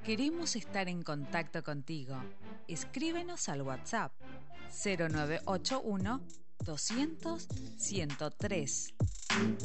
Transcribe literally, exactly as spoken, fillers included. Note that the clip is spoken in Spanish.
Queremos estar en contacto contigo. Escríbenos al WhatsApp cero nueve ocho uno, doscientos, ciento tres.